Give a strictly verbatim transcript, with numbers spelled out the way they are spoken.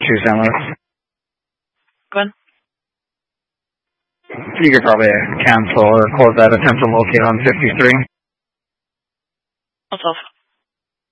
Two Saint Louis. Go ahead. You could probably cancel or close that attempt to locate on fifty-three. What's off?